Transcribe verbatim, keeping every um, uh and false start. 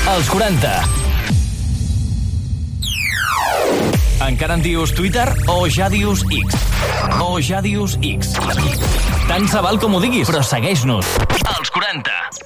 Els quaranta. Encara en dius Twitter o ja dius X? O ja dius X? Tant se val com ho diguis, però segueix-nos. Els quaranta.